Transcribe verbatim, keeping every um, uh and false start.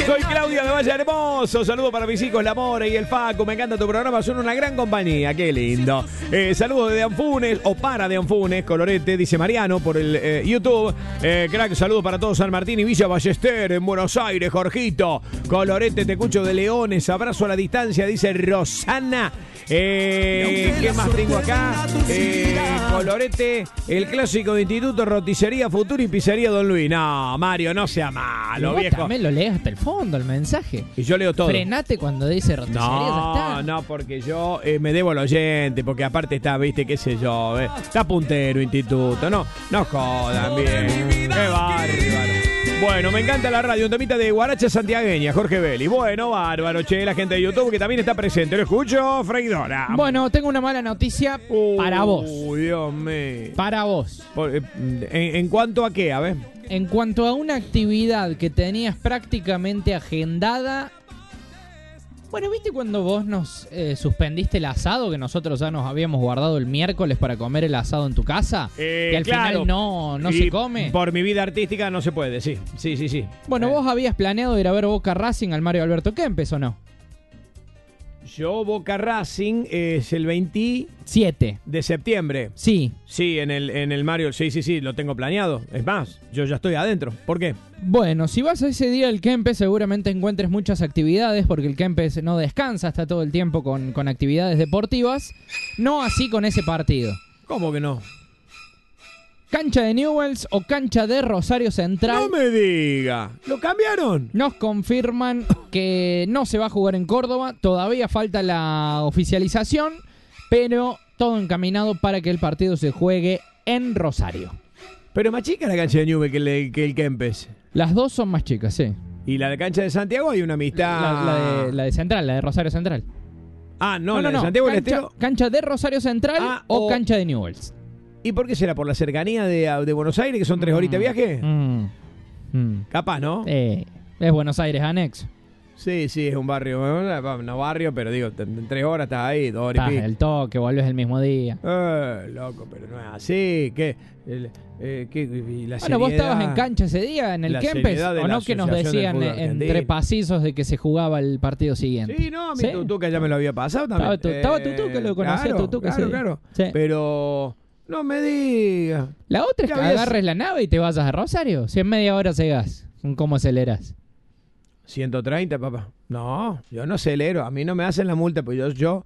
Soy Claudia de Valle Hermoso. Saludos para mis hijos, la More y el Facu. Me encanta tu programa, son una gran compañía. Qué lindo. Eh, saludos de Anfunes, o para de Anfunes, Colorete, dice Mariano por el eh, YouTube. Eh, crack, saludos para todos San Martín y Villa Ballester en Buenos Aires, Jorgito. Colorete, te escucho de Leones. Abrazo a la distancia, dice Rosana. Eh, ¿Qué más tengo acá? Eh, Colorete, el clásico de Instituto, Roticería Futuro y Pizzería Don Luis. No, Mario, no sea malo, vos viejo. también lo lees hasta el fondo, el mensaje. Y yo leo todo. Frenate cuando dice roticería, No, ya está. no, porque yo eh, me debo al oyente, porque aparte está, viste, qué sé yo, eh, está puntero Instituto, no, no jodan bien. Qué bárbaro. Bueno, me encanta la radio, un temita de Guaracha Santiagueña, Jorge Belli. Bueno, bárbaro, che, la gente de YouTube que también está presente. Lo escucho, freidora. Bueno, tengo una mala noticia Uy, para vos. Uy, Dios mío. Para vos. Por, eh, en, ¿En cuanto a qué? A ver. En cuanto a una actividad que tenías prácticamente agendada. Bueno, ¿viste cuando vos nos eh, suspendiste el asado? Que nosotros ya nos habíamos guardado el miércoles para comer el asado en tu casa. Eh, que al claro. final no, no Y se come. Por mi vida artística no se puede, sí. Sí, sí, sí. Bueno, Eh. vos habías planeado ir a ver Boca Racing al Mario Alberto Kempes, ¿o no? Yo, Boca Racing, es el veinte Siete. de septiembre. Sí. Sí, en el, en el Mario, sí, sí, sí, lo tengo planeado. Es más, yo ya estoy adentro. ¿Por qué? Bueno, si vas a ese día al Kempes seguramente encuentres muchas actividades porque el Kempes no descansa, está todo el tiempo con, con actividades deportivas. No así con ese partido. ¿Cómo que no? Cancha de Newell's o cancha de Rosario Central. No me diga. ¿Lo cambiaron? Nos confirman que no se va a jugar en Córdoba. Todavía falta la oficialización, pero todo encaminado para que el partido se juegue en Rosario. Pero más chica la cancha de Newell que, le- que el Kempes. Las dos son más chicas, sí. Y la de cancha de Santiago hay una amistad. La, la de, la de Central, la de Rosario Central. Ah, no, la de Santiago del Cancha, Estero. cancha de Rosario Central Ah, o, o- cancha de Newell's. ¿Y por qué será? ¿Por la cercanía de, de Buenos Aires, que son tres horitas de viaje? Mm, mm. Capaz, ¿no? Eh, es Buenos Aires anexo. Sí, sí, es un barrio. No barrio, pero digo, en tres horas estás ahí, dos horas y Estás pico. el toque, volvés el mismo día. Eh, loco, pero no es así. ¿Qué? El, eh, ¿qué? Y la Bueno, vos seriedad- estabas en cancha ese día, en el la Kempes, seriedad de o la no, que nos Asociación del decían Fútbol eh, entre Argentino. pasillos de que se jugaba el partido siguiente. Sí, no, mi ¿Sí? Tutuca ya me lo había pasado también. Estaba tu- estaba Tutuca, lo conocía claro, Tutuca, Claro, sí. claro. Sí. Pero no me digas. La otra es Ya que habías- agarres la nave y te vayas a Rosario. Si en media hora llegás, ¿cómo aceleras? ciento treinta, papá. No, yo no acelero. A mí no me hacen la multa, pues yo, yo